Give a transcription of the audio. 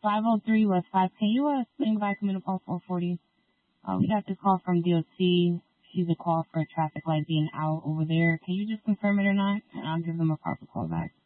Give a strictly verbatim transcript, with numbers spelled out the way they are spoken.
five oh three West five. Can you uh, swing by coming up on four forty? Uh, we got this call from D O C. She's a call for a traffic light being out over there. Can you just confirm it or not? And I'll give them a proper call back.